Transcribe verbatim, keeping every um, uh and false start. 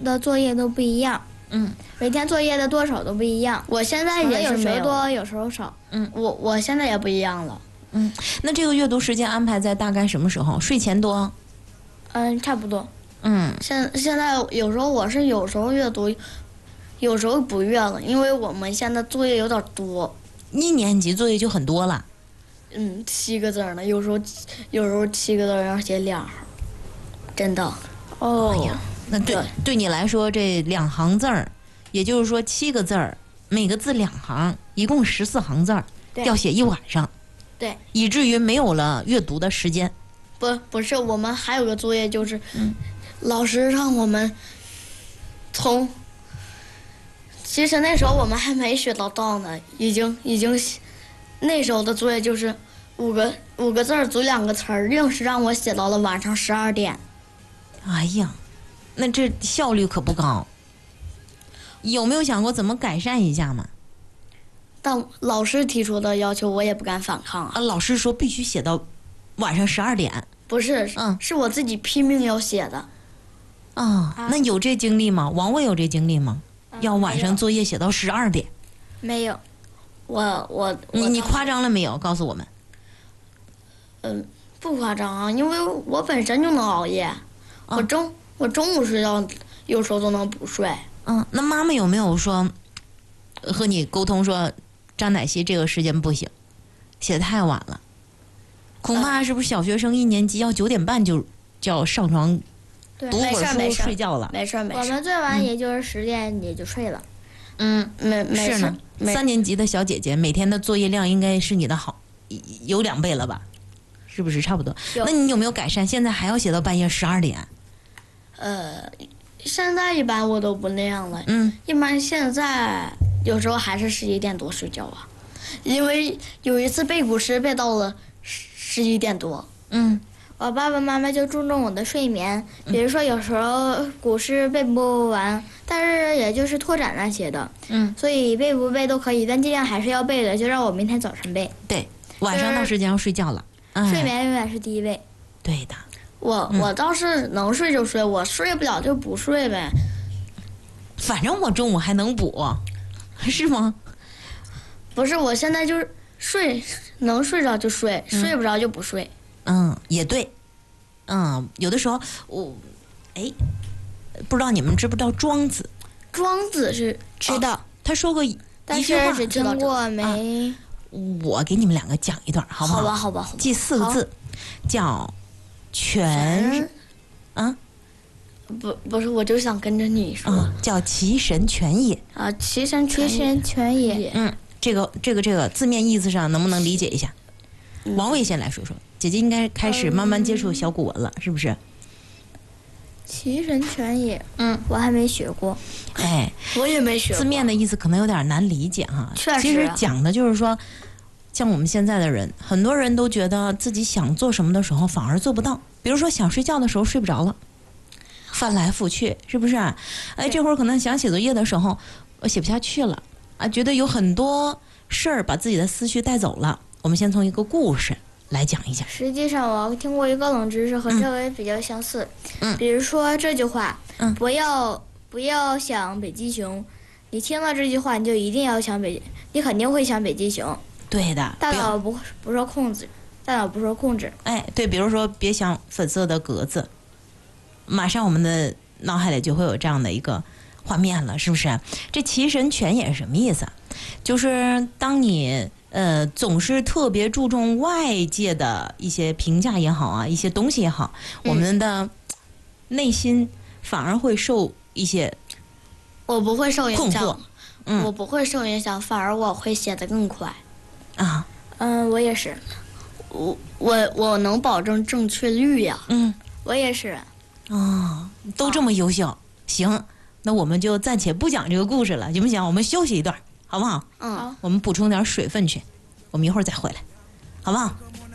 的作业都不一样。 嗯， 每天作业的多少都不一样。 我现在也是有时没有候多，有时候少。 嗯， 我我现在也不一样了。 嗯，那这个阅读时间安排在大概什么时候？睡前多？ 嗯，差不多。 嗯， 现现在有时候我是有时候阅读，有时候不阅了，因为我们现在作业有点多。 一年级作业就很多了。 嗯，七个字儿呢，有时候有时候七个字儿要写两行，真的。 哦， 哎呀，那对对你来说，这两行字儿，也就是说七个字儿，每个字两行，一共十四行字儿，要写一晚上。 对， 以至于没有了阅读的时间。 不不是，我们还有个作业就是， 嗯、 老师让我们从，其实那时候我们还没学到道呢，已经已经，那时候的作业就是五个五个字儿组两个词儿，硬是让我写到了晚上十二点。 哎呀，那这效率可不高。有没有想过怎么改善一下嘛？ 但老师提出的要求，我也不敢反抗啊。 啊，老师说必须写到晚上十二点。 不是， 嗯， 是我自己拼命要写的。 啊， 啊那有这经历吗？王卫有这经历吗？ 嗯要晚上作业写到十二点？ 没有。 我我你你夸张了没有？告诉我们。 嗯，不夸张啊，因为我本身就能熬夜， 啊、 我中我中午睡觉，有时候都能不睡。 嗯，那妈妈有没有说和你沟通说，张乃希这个时间不行，写得太晚了？恐怕是不是小学生一年级要九点半就就要上床对， 读会儿书没事睡觉了？ 没事没事。 我们最晚也就是十点也就睡了。 嗯，没没事是呢。 没三年级的小姐姐每天的作业量应该是你的好有两倍了吧？是不是差不多？ 有那你有没有改善？现在还要写到半夜十二点？ 呃，现在一般我都不那样了。 嗯， 一般现在有时候还是十一点多睡觉啊，因为有一次背古诗背到了十十一点多。 嗯， 我爸爸妈妈就注重我的睡眠，比如说有时候古诗背不完，但是也就是拓展那些的， 嗯， 所以背不背都可以，但尽量还是要背的，就让我明天早晨背。 对，晚上到时间要睡觉了。哎、 睡眠永远是第一位。 对的。 我嗯我倒是能睡就睡，我睡不了就不睡呗。 反正我中午还能补，是吗？ 不是，我现在就是睡，能睡着就睡，睡不着就不睡。 嗯，也对。嗯，有的时候我，哎，不知道你们知不知道庄子？ 庄子是知道， 哦、他说过一但一句话， 是只听过没。 啊、我给你们两个讲一段，好不好？ 好吧，好吧，好吧。 记四个字，叫全啊。 不不是，我就想跟着你说， 嗯、叫其神全也啊，其神其神全也。 嗯，这个这个这个字面意思上能不能理解一下？ 嗯、 王卫先来说说，姐姐应该开始慢慢接触小古文了，嗯、是不是？ 其神全也， 嗯， 我还没学过。 哎， 我也没学过。 字面的意思可能有点难理解哈。 确实， 其实讲的就是说，像我们现在的人，很多人都觉得自己想做什么的时候反而做不到，比如说想睡觉的时候睡不着了。翻来覆去，是不是？哎，这会儿可能想写作业的时候，我写不下去了啊，觉得有很多事儿把自己的思绪带走了。我们先从一个故事来讲一下。 实际上，我听过一个冷知识，和这个比较相似。 嗯， 比如说这句话， 嗯， 不要不要想北极熊。你听到这句话，你就一定要想北，你肯定会想北极熊。 对的， 大脑不不受控制，大脑不受控制。 哎，对，比如说别想粉色的格子。马上我们的脑海里就会有这样的一个画面了，是不是？这其神全也是什么意思？就是当你呃总是特别注重外界的一些评价也好啊，一些东西也好， 嗯、 我们的内心反而会受一些我不会受影响， 嗯， 我不会受影响，反而我会写得更快啊。 嗯，我也是， 我我我能保证正确率呀。 嗯， 我也是。 哦，都这么优秀，啊、行，那我们就暂且不讲这个故事了，行不行？我们休息一段，好不好？ 嗯， 我们补充点水分去，我们一会儿再回来，好不好？